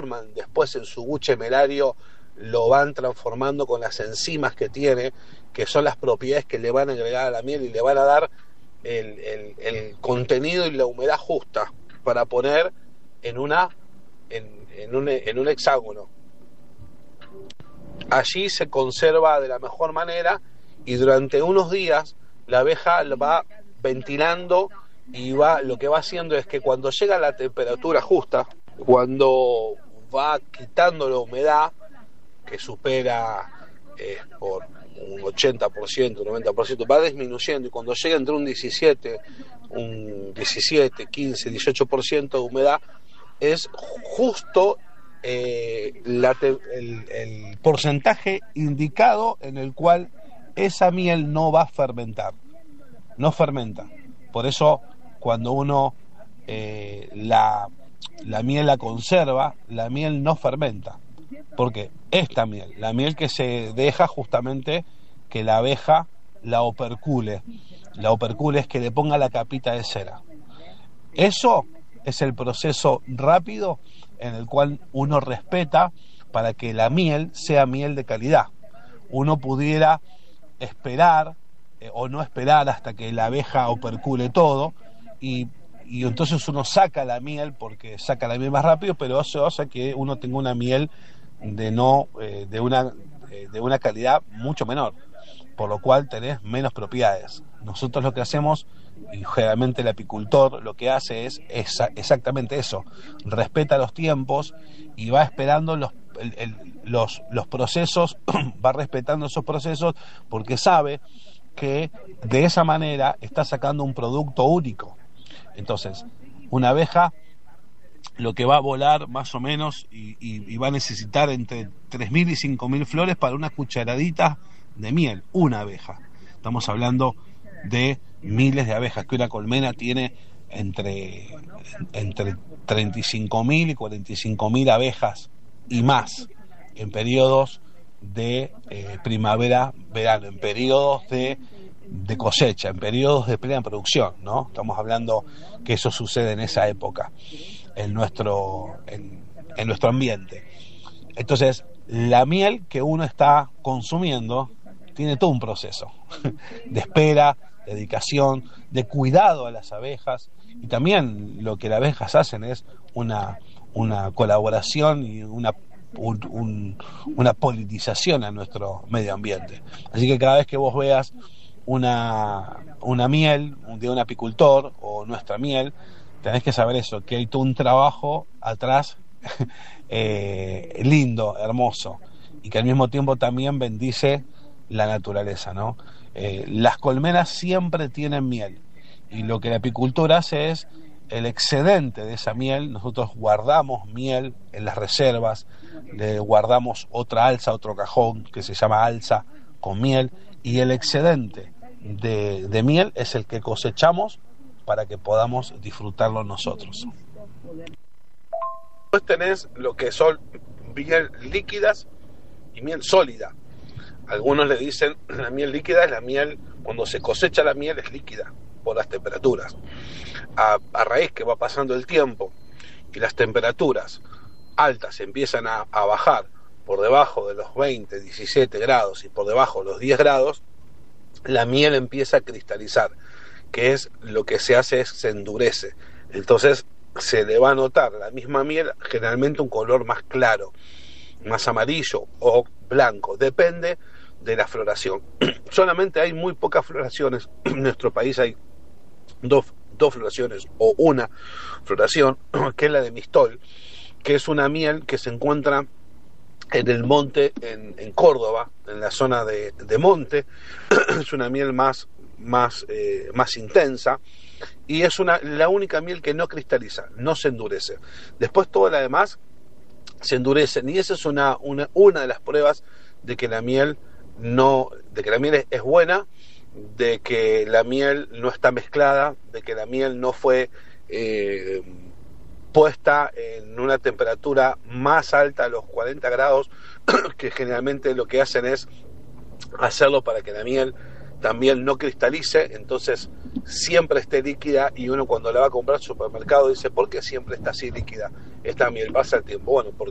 transforman después en su buche melario, lo van transformando con las enzimas que tiene, que son las propiedades que le van a agregar a la miel y le van a dar el contenido y la humedad justa para poner en un hexágono. Allí se conserva de la mejor manera y durante unos días la abeja lo va ventilando y lo que va haciendo es que cuando llega a la temperatura justa, cuando va quitando la humedad que supera por un 80%, un 90%, va disminuyendo y cuando llega entre un 17, 15, 18% de humedad, es justo el porcentaje indicado en el cual esa miel no va a fermentar, no fermenta. Por eso cuando uno la miel la conserva, la miel no fermenta, porque esta miel, la miel que se deja justamente que la abeja la opercule es que le ponga la capita de cera. Eso es el proceso rápido en el cual uno respeta para que la miel sea miel de calidad. Uno pudiera esperar o no esperar hasta que la abeja opercule todo y entonces uno saca la miel porque saca la miel más rápido, pero eso hace que uno tenga una miel de una calidad mucho menor, por lo cual tenés menos propiedades. Nosotros lo que hacemos, y generalmente el apicultor lo que hace es exactamente eso, respeta los tiempos y va esperando los procesos, va respetando esos procesos porque sabe que de esa manera está sacando un producto único. Entonces, una abeja lo que va a volar más o menos y va a necesitar entre 3.000 y 5.000 flores para una cucharadita de miel, una abeja. Estamos hablando de miles de abejas, que una colmena tiene entre 35.000 y 45.000 abejas y más en periodos de primavera-verano, en periodos de cosecha, en periodos de plena producción, ¿no? Estamos hablando que eso sucede en esa época en nuestro ambiente. Entonces, la miel que uno está consumiendo tiene todo un proceso de espera, de dedicación, de cuidado a las abejas, y también lo que las abejas hacen es una colaboración y una polinización a nuestro medio ambiente. Así que cada vez que vos veas una miel de un apicultor o nuestra miel, tenés que saber eso, que hay todo un trabajo atrás lindo, hermoso, y que al mismo tiempo también bendice la naturaleza, ¿no? Las colmenas siempre tienen miel y lo que el apicultor hace es el excedente de esa miel. Nosotros guardamos miel en las reservas, le guardamos otra alza, otro cajón que se llama alza con miel, y el excedente de miel es el que cosechamos para que podamos disfrutarlo nosotros. Después tenés lo que son miel líquidas y miel sólida. Algunos le dicen la miel líquida es la miel, cuando se cosecha la miel es líquida por las temperaturas. A raíz que va pasando el tiempo y las temperaturas altas empiezan a bajar por debajo de los 20, 17 grados y por debajo de los 10 grados, la miel empieza a cristalizar, que es lo que se hace es se endurece. Entonces se le va a notar la misma miel generalmente un color más claro, más amarillo o blanco, depende de la floración. Solamente hay muy pocas floraciones. En nuestro país hay dos floraciones o una floración, que es la de Mistol, que es una miel que se encuentra en el monte, en Córdoba, en la zona de monte. Es una miel más intensa y es la única miel que no cristaliza, no se endurece. Después todas las demás se endurecen, y esa es una de las pruebas de que la miel es buena, de que la miel no está mezclada, de que la miel no fue puesta en una temperatura más alta a los 40 grados, que generalmente lo que hacen es hacerlo para que la miel también no cristalice, entonces siempre esté líquida, y uno cuando la va a comprar al supermercado dice, ¿por qué siempre está así líquida esta miel? Pasa el tiempo. Bueno, porque